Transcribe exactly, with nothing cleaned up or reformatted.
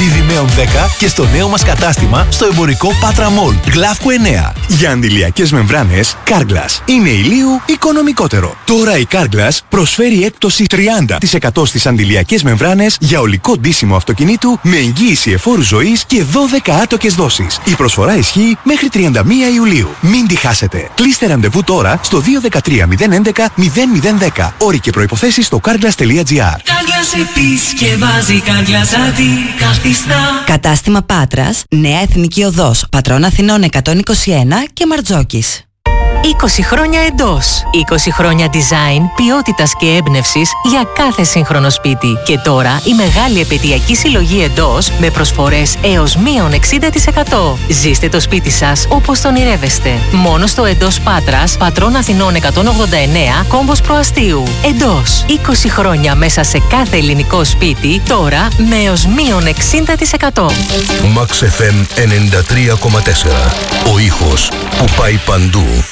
Διδυμαίων δέκα και στο νέο μας κατάστημα στο εμπορικό Πάτρα Μολ, Γλαύκου εννέα. Για αντιλιακές μεμβράνες, Carglass είναι ηλίου οικονομικότερο. Τώρα η Carglass προσφέρει έκπτωση τριάντα τοις εκατό στις αντιλιακές μεμβράνες για ολικό ντύσιμο αυτοκινήτου με εγγύηση εφόρου ζωής και δώδεκα άτοκες δόσεις. Η προσφορά ισχύει μέχρι τριάντα μία Ιουλίου. Μην τη χάσετε. Κλείστε ραντεβού τώρα στο δύο ένα τρία μηδέν έντεκα μηδέν μηδέν δέκα. Όροι και προϋποθέσεις στο carglass τελεία gr. Carglass επισκευάζει, Carglass αντικαθιστά. Κατάστημα Πάτρας, Νέα Εθνική Οδός, Πατρών Αθηνών εκατόν είκοσι ένα και Μαρτζόκης. είκοσι χρόνια εντός. είκοσι χρόνια design, ποιότητας και έμπνευσης για κάθε σύγχρονο σπίτι. Και τώρα η μεγάλη επαιτειακή συλλογή εντός με προσφορές έως μείον εξήντα τοις εκατό. Ζήστε το σπίτι σας όπως τον ονειρεύεστε. Μόνο στο εντός Πάτρας, Πατρών Αθηνών εκατόν ογδόντα εννέα, Κόμβος Προαστίου. Εντός. είκοσι χρόνια μέσα σε κάθε ελληνικό σπίτι, τώρα με έως μείον εξήντα τοις εκατό. Max εφ εμ ενενήντα τρία κόμμα τέσσερα. Ο ήχος που πάει παντού.